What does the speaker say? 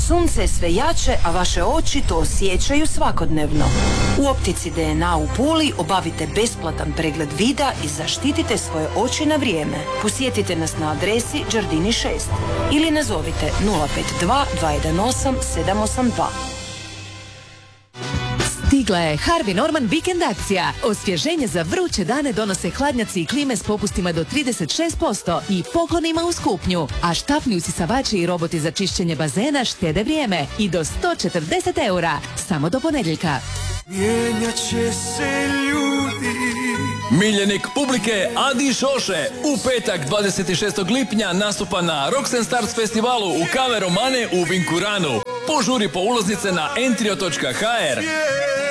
Sunce je sve jače, a vaše oči to osjećaju svakodnevno. U optici DNA u Puli obavite besplatan pregled vida i zaštitite svoje oči na vrijeme. Posjetite nas na adresi Đardini 6 ili nazovite 052 218 782. Stigla je Harvey Norman vikend akcija. Osvježenje za vruće dane donose hladnjaci i klime s popustima do 36% i poklonima uz kupnju. A štapni usisavači i roboti za čišćenje bazena štede vrijeme i do 140 eura. Samo do ponedjeljka. Mijenjat će se ljudi. Miljenik publike Adi Šoše u petak 26. lipnja nastupa na Rocks and Stars festivalu u Kave Romane u Vinkuranu. Požuri po ulaznice na entrio.hr.